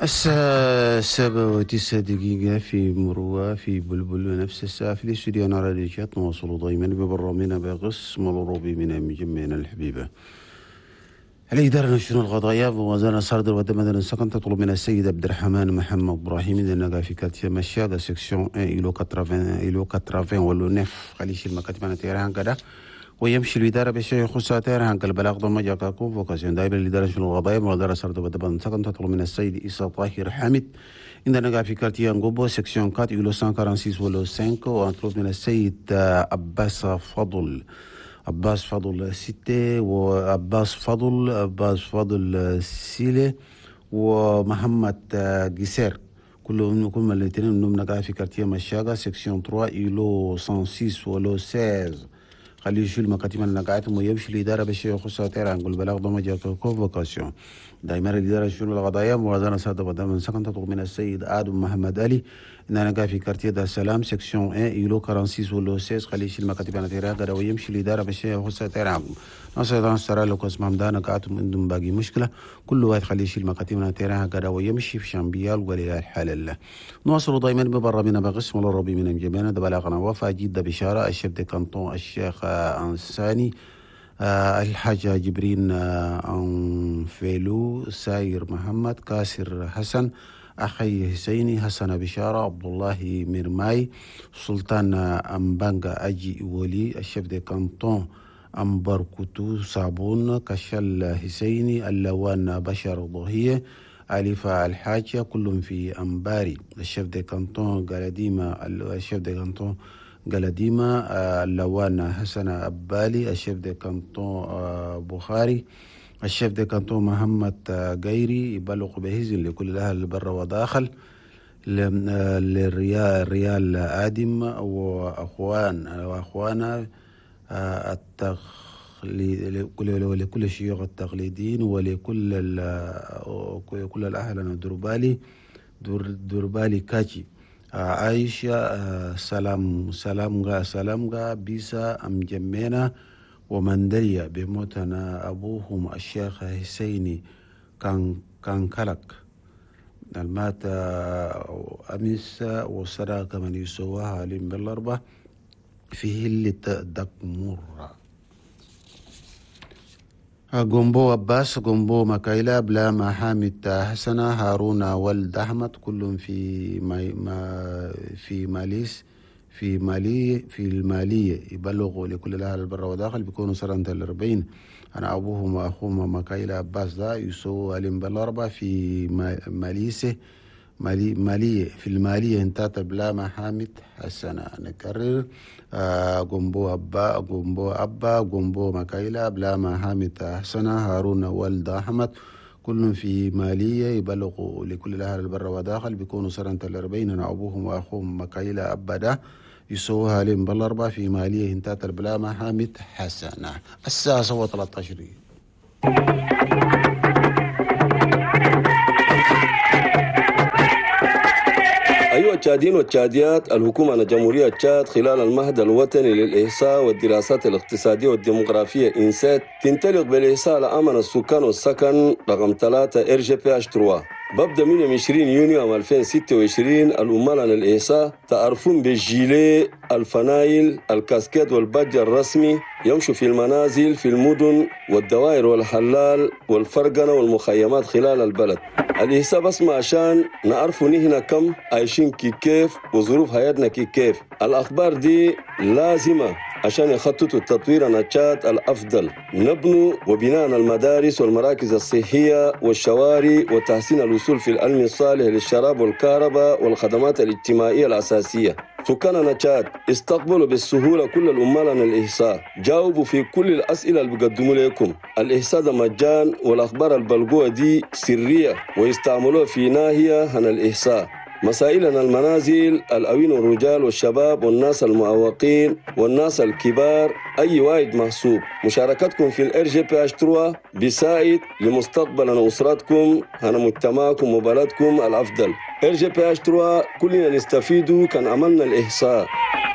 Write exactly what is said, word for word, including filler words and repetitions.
الساعة السابعة وتسع دقيقة في مروة في بلبل، ونفس الساعة في الاستوديو على ريشات. نواصل دائما ببرامجنا بقسم الروبي من مجمعنا الحبيبة. الإدارة نشر القضايا ووزارة صادر ودمدن السكن تطلب من السيد عبد الرحمن محمد إبراهيم إذا في كاتيا مشاغا سيكسيون إلو كاترافين إلو كاترافين ولو نف خليش المكاتب أنا تيران كذا، ويمشي الإدارة بشيء يخص تيران كالبلاغ ضم جاكاكو فوكاسيون دائما الإدارة نشر القضايا ووزارة صادر ودمدن السكن تطلب من السيد إيسا طاهر حامد إذا في كاتيا نغوبو سيكسيون كات إلو مية وأربعة وستين ولو خمسة، ونطلب من السيد عباس فضل عباس فضل ستة وعباس فضل عباس فضل سيلة ومحمد جسير كلهم كلهم الاثنين انهم نقع في كارتيه مشاغا سيكسيون ثلاثة إلو مية وستة ولو ستة عشر. خليه يشيل مكاتب النقاعات ويمشي الإدارة بشيء يخص تيران نقول بلاغ ضمجة كونفوكاسيون دائما الإدارة شؤون القضايا موازنة سادة ودائما سكن تطلب من السيد آدم محمد علي إن نقع في كارتيه دار السلام سيكسيون واحد إلو أربعة وستين ولو ستة، خليه يشيل مكاتب النقاعات قد ويمشي الإدارة بشيء يخص تيران نصر ترى لو كسم همدان نقعتهم عندهم باقي مشكلة كل واحد خليه يشيل مكاتب النقاعات قد ويمشي في شامبيال ولله الحال الله. نواصل دائما ببرامجنا بقسم الروبي من جميعنا دبلاغنا وفاة جدة بشارة الشيف دي كانطون الشيخ أنساني آه الحاج جبرين آه أنفيلو ساير محمد كاسر حسن أخي حسيني حسن بشارة عبد الله ميرماي سلطان أمبانغا أجي ولي الشيف دي كانطون أمبر كتو صابون كشل حسيني اللوان بشر ضهية أليفة الحاجة كلهم في أمباري الشيف دي كانطون قلديما الشيف دي كانطون قلديما اللوان حسن أبالي الشيف دي كانطون بخاري الشيف دي كانطون محمد غيري يبلغ بهزن لكل الأهل اللي برا وداخل للريال ريال آدم وأخوان وأخوانا التقليد ولكل الشيوخ التقليديين ولكل كل الأهل الدربالي دربالي كاتي عائشة سلام سلامغا سلامغا بيسا أمجمينا ومندريا بموتنا أبوهم الشيخ حسيني كان كان كلك المات أمس وسراك من يسواها لم بالأربع فيه اللي تدمر قنبو عباس قنبو مكايلا بلا محامد حسنة هارون ولد أحمد كلهم في ما في ماليس في مالية في المالية يبلغوا لكل الأهل البر وداخل بيكونوا سنة الأربعين. أنا أبوهم وأخوهم مكايلا عباس دا يسووا عليهم بالأربعة في ماليسة مالي مالية في المالية انتات بلا محامد حسنة. نكرر قنبو أبا قنبو أبا قنبو مكايلا بلا محامد حسنة هارون ولد أحمد كلهم في مالية يبلغوا لكل الأهل البر وداخل بيكونوا سنة الأربعين. أنا أبوهم وأخوهم مكايلا أبا دا يسووها لهم بالأربعة في مالية انتات بلا محامد حسنة. الساعة سوى ثلاثة عشر. أيها التشاديين والتشاديات، الحكومة الجمهورية تشاد خلال المهد الوطني للإحصاء والدراسات الاقتصادية والديمغرافية إنسات تنطلق بالإحصاء لأمن السكان والسكن رقم ثلاثة إر جي بي إتش ثلاثة. ببدأ من عشرين يونيو عام ألفين وستة وعشرين الأمال عن الإحصاء تعرفون بالجيلي الفنايل الكاسكيد والبادج الرسمي يمشوا في المنازل في المدن والدوائر والحلال والفرقنة والمخيمات خلال البلد. الإحصاء بس ما عشان نعرفوا نحن كم عايشين كي كيف وظروف حياتنا كي كيف. الأخبار دي لازمة عشان يخططوا التطوير النشاط الأفضل، نبنوا وبناء المدارس والمراكز الصحية والشوارع وتحسين الوصول في العلم الصالح للشراب والكهرباء والخدمات الاجتماعية الأساسية. سكان نشاط استقبلوا بالسهولة كل الأمال عن الإحصاء، جاوبوا في كل الأسئلة اللي بيقدموا لكم. الإحصاء ده مجان والأخبار البلغوة دي سرية ويستعملوها في ناحية عن الإحصاء. مسائلنا المنازل الأوين والرجال والشباب والناس المعوقين والناس الكبار أي واحد محسوب. مشاركتكم في الإر جي بي إتش ثلاثة بيساعد لمستقبل أسرتكم هنا مجتمعكم وبلدكم الأفضل. إر جي بي إتش ثلاثة كلنا نستفيدوا كان عملنا الإحصاء.